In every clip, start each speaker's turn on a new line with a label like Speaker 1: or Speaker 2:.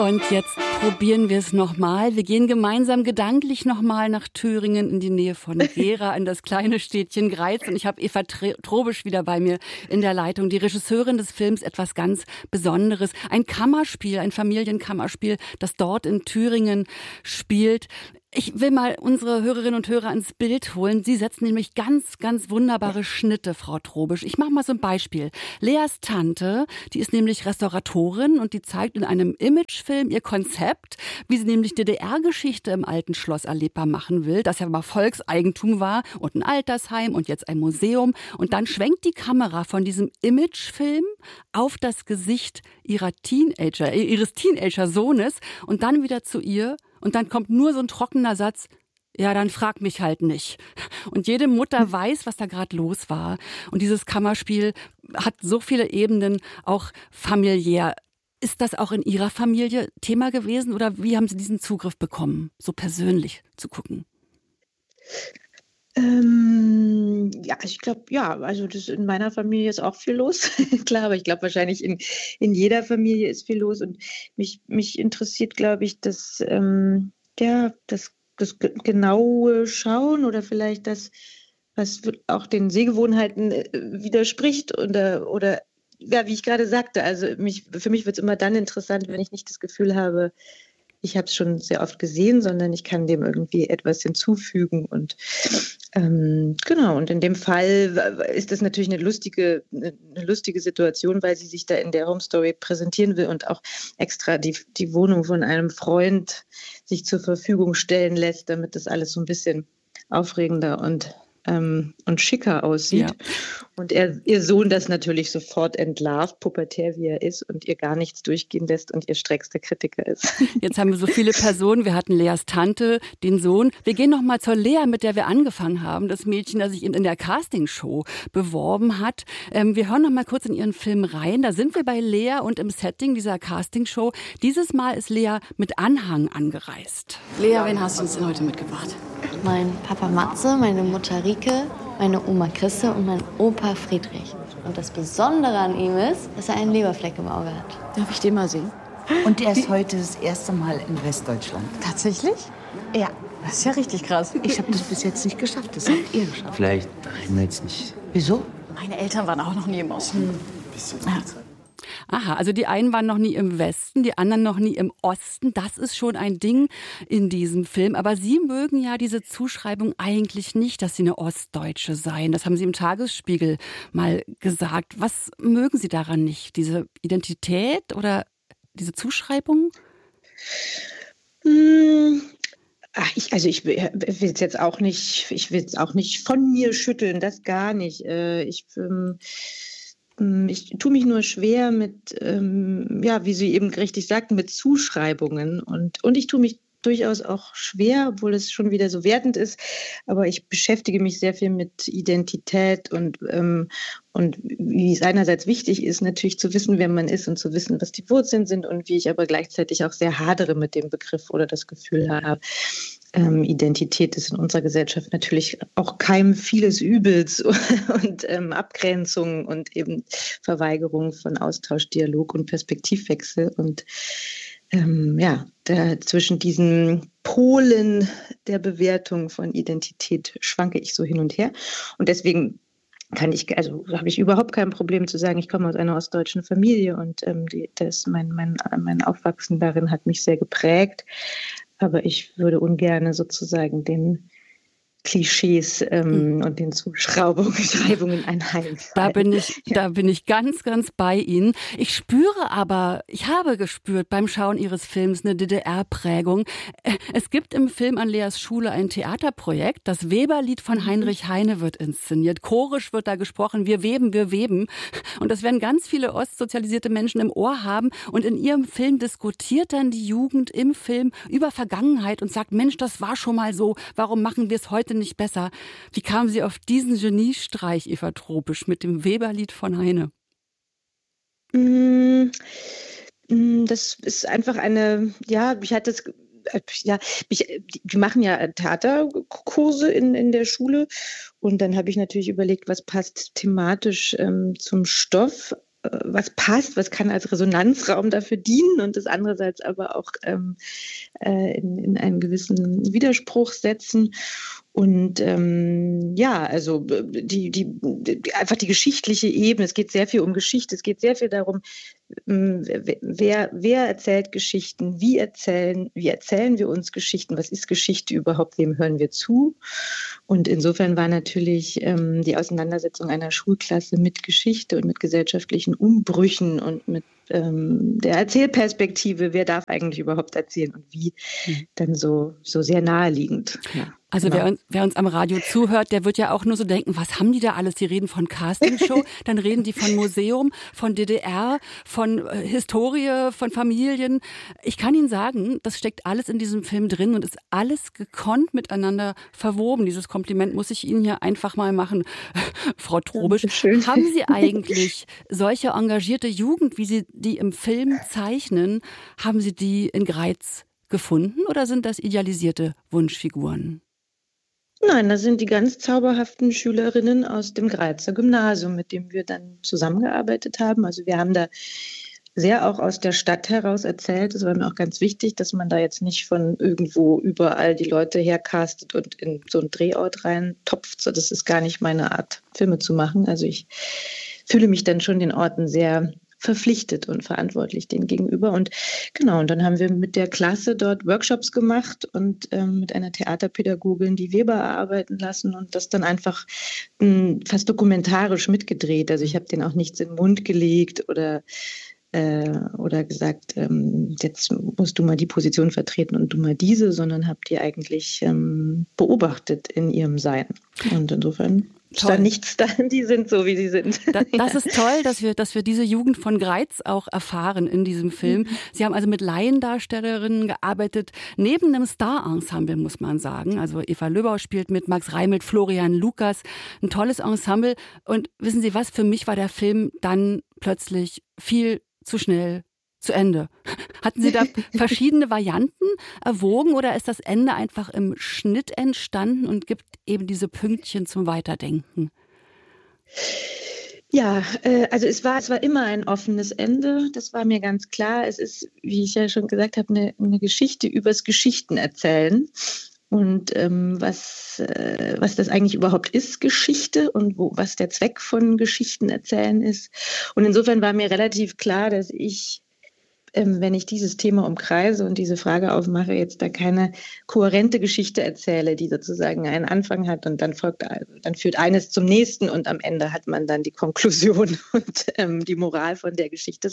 Speaker 1: Und jetzt probieren wir es nochmal. Wir gehen gemeinsam gedanklich nochmal nach Thüringen in die Nähe von Gera, in das kleine Städtchen Greiz. Und ich habe Eva Trobisch wieder bei mir in der Leitung, die Regisseurin des Films, etwas ganz Besonderes. Ein Kammerspiel, ein Familienkammerspiel, das dort in Thüringen spielt. Ich will mal unsere Hörerinnen und Hörer ins Bild holen. Sie setzen nämlich ganz, ganz wunderbare Schnitte, Frau Trobisch. Ich mache mal so ein Beispiel. Leas Tante, die ist nämlich Restauratorin und die zeigt in einem Imagefilm ihr Konzept, wie sie nämlich DDR-Geschichte im alten Schloss erlebbar machen will, das ja mal Volkseigentum war und ein Altersheim und jetzt ein Museum. Und dann schwenkt die Kamera von diesem Imagefilm auf das Gesicht ihres Teenager-Sohnes und dann wieder zu ihr. Und dann kommt nur so ein trockener Satz, ja, dann frag mich halt nicht. Und jede Mutter weiß, was da gerade los war. Und dieses Kammerspiel hat so viele Ebenen, auch familiär. Ist das auch in Ihrer Familie Thema gewesen oder wie haben Sie diesen Zugriff bekommen, so persönlich zu gucken?
Speaker 2: Ja, ich glaube, ja, also das in meiner Familie ist auch viel los. Klar, aber ich glaube wahrscheinlich in jeder Familie ist viel los und mich interessiert, glaube ich, das genaue Schauen oder vielleicht das, was auch den Sehgewohnheiten widerspricht oder ja, wie ich gerade sagte, also für mich wird es immer dann interessant, wenn ich nicht das Gefühl habe, ich habe es schon sehr oft gesehen, sondern ich kann dem irgendwie etwas hinzufügen. Und genau, und in dem Fall ist das natürlich eine lustige Situation, weil sie sich da in der Home Story präsentieren will und auch extra die Wohnung von einem Freund sich zur Verfügung stellen lässt, damit das alles so ein bisschen aufregender und schicker aussieht. Ja. Und ihr Sohn das natürlich sofort entlarvt, pubertär wie er ist und ihr gar nichts durchgehen lässt und ihr stärkster Kritiker ist.
Speaker 1: Jetzt haben wir so viele Personen. Wir hatten Leas Tante, den Sohn. Wir gehen noch mal zur Lea, mit der wir angefangen haben. Das Mädchen, das sich in der Castingshow beworben hat. Wir hören noch mal kurz in ihren Film rein. Da sind wir bei Lea und im Setting dieser Castingshow. Dieses Mal ist Lea mit Anhang angereist.
Speaker 3: Lea, wen hast du uns denn heute mitgebracht?
Speaker 4: Mein Papa Matze, meine Mutter Rike, meine Oma Chrisse und mein Opa Friedrich. Und das Besondere an ihm ist, dass er einen Leberfleck im Auge hat.
Speaker 3: Darf ich den mal sehen?
Speaker 5: Und er ist heute das erste Mal in Westdeutschland.
Speaker 3: Tatsächlich?
Speaker 5: Ja.
Speaker 3: Das ist ja richtig krass.
Speaker 5: Ich habe das bis jetzt nicht geschafft. Das habt ihr geschafft.
Speaker 6: Vielleicht reden wir jetzt nicht.
Speaker 5: Wieso?
Speaker 3: Meine Eltern waren auch noch nie im Osten.
Speaker 1: Ja. Aha, also die einen waren noch nie im Westen, die anderen noch nie im Osten. Das ist schon ein Ding in diesem Film. Aber Sie mögen ja diese Zuschreibung eigentlich nicht, dass Sie eine Ostdeutsche seien. Das haben Sie im Tagesspiegel mal gesagt. Was mögen Sie daran nicht? Diese Identität oder diese Zuschreibung?
Speaker 2: Ich will es jetzt auch nicht von mir schütteln, das gar nicht. Ich tue mich nur schwer mit, wie Sie eben richtig sagten, mit Zuschreibungen. Und ich tue mich durchaus auch schwer, obwohl es schon wieder so wertend ist. Aber ich beschäftige mich sehr viel mit Identität und wie es einerseits wichtig ist, natürlich zu wissen, wer man ist und zu wissen, was die Wurzeln sind und wie ich aber gleichzeitig auch sehr hadere mit dem Begriff oder das Gefühl habe, Identität ist in unserer Gesellschaft natürlich auch Keim vieles Übels und Abgrenzung und eben Verweigerung von Austausch, Dialog und Perspektivwechsel. Und zwischen diesen Polen der Bewertung von Identität schwanke ich so hin und her. Und deswegen habe ich überhaupt kein Problem zu sagen, ich komme aus einer ostdeutschen Familie und mein Aufwachsen darin hat mich sehr geprägt. Aber ich würde ungern sozusagen den Klischees und den Zuschreibungen einhalten.
Speaker 1: Da bin ich ganz, ganz bei Ihnen. Ich habe gespürt beim Schauen Ihres Films eine DDR-Prägung. Es gibt im Film an Leas Schule ein Theaterprojekt. Das Weberlied von Heinrich Heine wird inszeniert. Chorisch wird da gesprochen, wir weben, wir weben. Und das werden ganz viele ostsozialisierte Menschen im Ohr haben. Und in ihrem Film diskutiert dann die Jugend im Film über Vergangenheit und sagt, Mensch, das war schon mal so. Warum machen wir es heute nicht besser? Wie kamen Sie auf diesen Geniestreich, Eva Trobisch, mit dem Weberlied von Heine?
Speaker 2: Das ist einfach die machen ja Theaterkurse in der Schule und dann habe ich natürlich überlegt, was passt thematisch zum Stoff was passt, was kann als Resonanzraum dafür dienen und das andererseits aber auch in einen gewissen Widerspruch setzen. Und also einfach die geschichtliche Ebene. Es geht sehr viel um Geschichte. Es geht sehr viel darum, wer erzählt Geschichten, wie erzählen wir uns Geschichten, was ist Geschichte überhaupt, wem hören wir zu? Und insofern war natürlich die Auseinandersetzung einer Schulklasse mit Geschichte und mit gesellschaftlichen Umbrüchen und mit der Erzählperspektive, wer darf eigentlich überhaupt erzählen und wie, dann so sehr naheliegend. Ja.
Speaker 1: Also
Speaker 2: Genau.
Speaker 1: wer uns am Radio zuhört, der wird ja auch nur so denken, was haben die da alles? Die reden von Castingshow, dann reden die von Museum, von DDR, von Historie, von Familien. Ich kann Ihnen sagen, das steckt alles in diesem Film drin und ist alles gekonnt miteinander verwoben. Dieses Kompliment muss ich Ihnen hier einfach mal machen, Frau Trobisch.
Speaker 2: Dankeschön.
Speaker 1: Haben Sie eigentlich solche engagierte Jugend, wie Sie die im Film zeichnen, haben Sie die in Greiz gefunden oder sind das idealisierte Wunschfiguren?
Speaker 2: Nein, das sind die ganz zauberhaften Schülerinnen aus dem Greizer Gymnasium, mit dem wir dann zusammengearbeitet haben. Also wir haben da sehr auch aus der Stadt heraus erzählt. Es war mir auch ganz wichtig, dass man da jetzt nicht von irgendwo überall die Leute hercastet und in so einen Drehort reintopft. So, das ist gar nicht meine Art, Filme zu machen. Also ich fühle mich dann schon den Orten sehr verpflichtet und verantwortlich denen gegenüber. Und genau, und dann haben wir mit der Klasse dort Workshops gemacht und mit einer Theaterpädagogin die Weber erarbeiten lassen und das dann einfach fast dokumentarisch mitgedreht. Also ich habe denen auch nichts in den Mund gelegt oder gesagt, jetzt musst du mal die Position vertreten und du mal diese, sondern habe die eigentlich beobachtet in ihrem Sein. Und insofern ist da nichts da, die sind so, wie sie sind.
Speaker 1: Das ist toll, dass wir diese Jugend von Greiz auch erfahren in diesem Film. Sie haben also mit Laiendarstellerinnen gearbeitet, neben einem Star-Ensemble, muss man sagen. Also Eva Löbau spielt mit, Max Reimelt, Florian Lukas, ein tolles Ensemble. Und wissen Sie was, für mich war der Film dann plötzlich viel zu schnell zu Ende. Hatten Sie da verschiedene Varianten erwogen oder ist das Ende einfach im Schnitt entstanden und gibt eben diese Pünktchen zum Weiterdenken?
Speaker 2: Ja, also es war immer ein offenes Ende, das war mir ganz klar. Es ist, wie ich ja schon gesagt habe, eine Geschichte übers Geschichtenerzählen. Und was das eigentlich überhaupt ist, Geschichte und was der Zweck von Geschichten erzählen ist. Und insofern war mir relativ klar, dass ich, wenn ich dieses Thema umkreise und diese Frage aufmache, jetzt da keine kohärente Geschichte erzähle, die sozusagen einen Anfang hat und dann führt eines zum nächsten und am Ende hat man dann die Konklusion und die Moral von der Geschichte.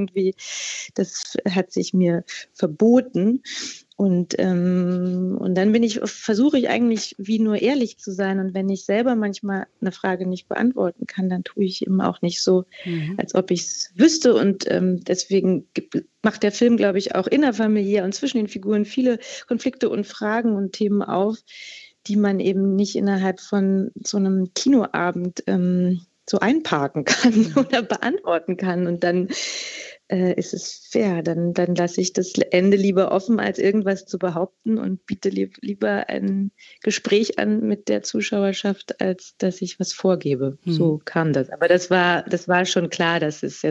Speaker 2: Das hat sich mir verboten. Und dann versuche ich eigentlich wie nur ehrlich zu sein. Und wenn ich selber manchmal eine Frage nicht beantworten kann, dann tue ich eben auch nicht so, als ob ich es wüsste. Und deswegen macht der Film, glaube ich, auch innerfamiliär und zwischen den Figuren viele Konflikte und Fragen und Themen auf, die man eben nicht innerhalb von so einem Kinoabend so einparken kann oder beantworten kann. Und dann ist es fair, dann lasse ich das Ende lieber offen, als irgendwas zu behaupten und biete lieber ein Gespräch an mit der Zuschauerschaft, als dass ich was vorgebe. So kam das. Aber das war schon klar, dass es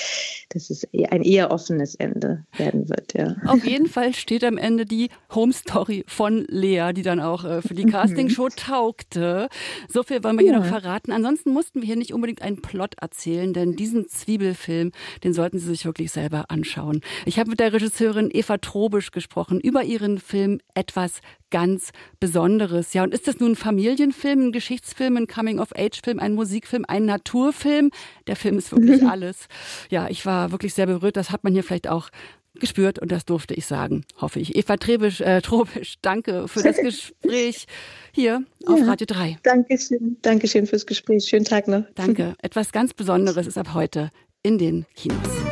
Speaker 2: ein eher offenes Ende werden wird. Ja.
Speaker 1: Auf jeden Fall steht am Ende die Home Story von Lea, die dann auch für die Castingshow taugte. So viel wollen wir hier noch verraten. Ansonsten mussten wir hier nicht unbedingt einen Plot erzählen, denn diesen Zwiebelfilm, den sollten Sie sich wirklich selber anschauen. Ich habe mit der Regisseurin Eva Trobisch gesprochen über ihren Film Etwas ganz Besonderes. Ja, und ist das nun ein Familienfilm, ein Geschichtsfilm, ein Coming-of-Age-Film, ein Musikfilm, ein Naturfilm? Der Film ist wirklich alles. Ja, ich war wirklich sehr berührt. Das hat man hier vielleicht auch gespürt und das durfte ich sagen, hoffe ich. Eva Trobisch, danke für das Gespräch hier auf Radio 3.
Speaker 2: Dankeschön fürs Gespräch. Schönen Tag noch.
Speaker 1: Danke. Etwas ganz Besonderes ist ab heute in den Kinos.